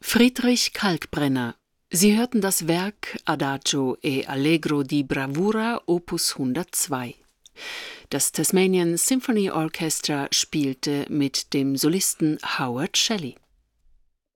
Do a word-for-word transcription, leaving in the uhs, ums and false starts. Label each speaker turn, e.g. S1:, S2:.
S1: Friedrich Kalkbrenner. Sie hörten das Werk Adagio e Allegro di Bravura Opus hundertzwei. Das Tasmanian Symphony Orchestra spielte mit dem Solisten Howard Shelley.